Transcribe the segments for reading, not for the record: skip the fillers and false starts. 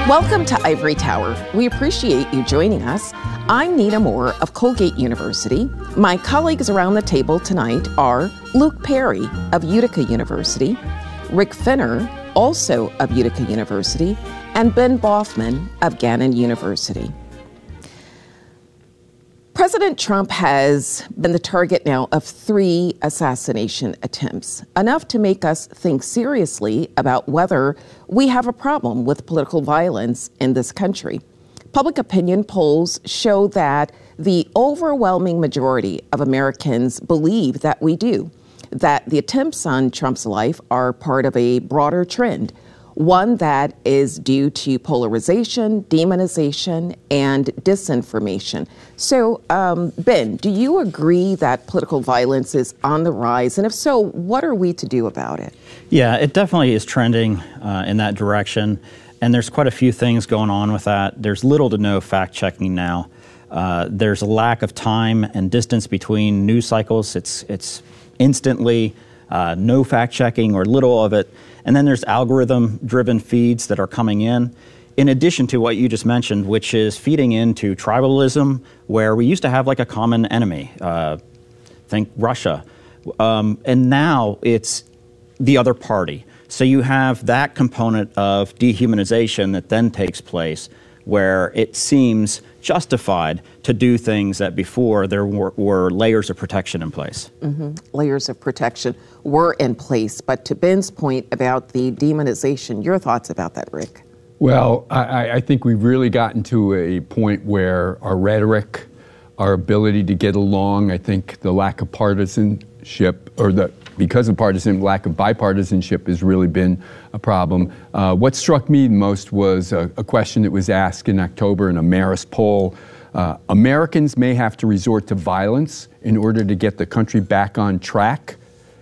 Welcome to Ivory Tower. We appreciate you joining us. I'm Nina Moore of Colgate University. My colleagues around the table tonight are Luke Perry of Utica University, Rick Finner, also of Utica University, and Ben Baughman of Gannon University. President Trump has been the target now of 3 assassination attempts, enough to make us think seriously about whether we have a problem with political violence in this country. Public opinion polls show that the overwhelming majority of Americans believe that we do, that the attempts on Trump's life are part of a broader trend, one that is due to polarization, demonization, and disinformation. So, Ben, do you agree that political violence is on the rise? And if so, what are we to do about it? Yeah, it definitely is trending in that direction. And there's quite a few things going on with that. There's little to no fact-checking now. There's a lack of time and distance between news cycles. It's instantly no fact-checking or little of it. And then there's algorithm-driven feeds that are coming in addition to what you just mentioned, which is feeding into tribalism, where we used to have like a common enemy, think Russia. And now it's the other party. So you have that component of dehumanization that then takes place, where it seems justified to do things that before there were layers of protection in place. Layers of protection were in place. But to Ben's point about the demonization, your thoughts about that, Rick? Well, I think we've really gotten to a point where our rhetoric, our ability to get along, I think the lack of partisanship, or because of lack of bipartisanship has really been a problem. What struck me most was a question that was asked in October in a Marist poll. Americans may have to resort to violence in order to get the country back on track.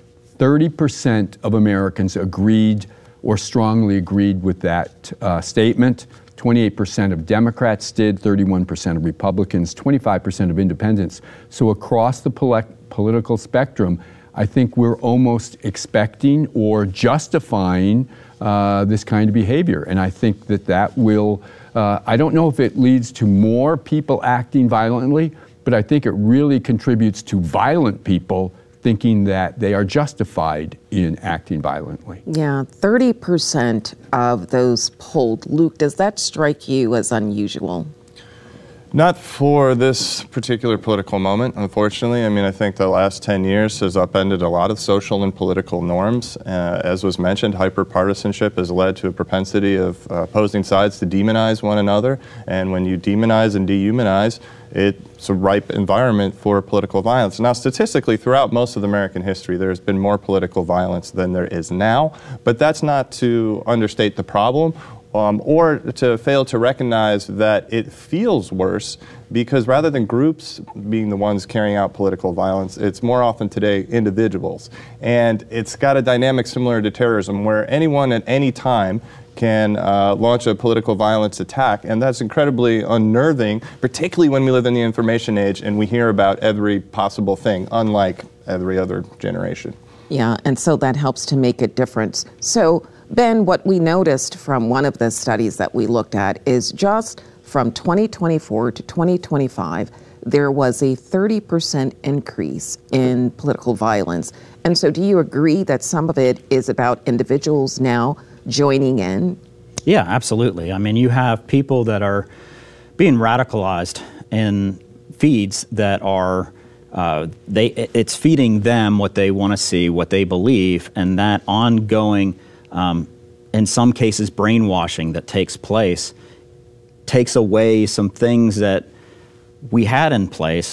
30% of Americans agreed or strongly agreed with that statement. 28% of Democrats did, 31% of Republicans, 25% of independents. So across the political spectrum, I think we're almost expecting or justifying this kind of behavior. And I think that will, I don't know if it leads to more people acting violently, but I think it really contributes to violent people thinking that they are justified in acting violently. Yeah, 30% of those polled. Luke, does that strike you as unusual? Not for this particular political moment, unfortunately. I mean, I think the last 10 years has upended a lot of social and political norms. As was mentioned, hyperpartisanship has led to a propensity of opposing sides to demonize one another. And when you demonize and dehumanize, it's a ripe environment for political violence. Now, statistically, throughout most of American history, there's been more political violence than there is now. But that's not to understate the problem or to fail to recognize that it feels worse, because rather than groups being the ones carrying out political violence, it's more often today individuals. And it's got a dynamic similar to terrorism, where anyone at any time can launch a political violence attack, and that's incredibly unnerving, particularly when we live in the information age and we hear about every possible thing, unlike every other generation. Yeah, and so that helps to make a difference. So, Ben, what we noticed from one of the studies that we looked at is just from 2024 to 2025, there was a 30% increase in political violence. And so do you agree that some of it is about individuals now joining in? Yeah, absolutely. I mean, you have people that are being radicalized in feeds that are, it's feeding them what they want to see, what they believe, and that ongoing, in some cases, brainwashing that takes place takes away some things that we had in place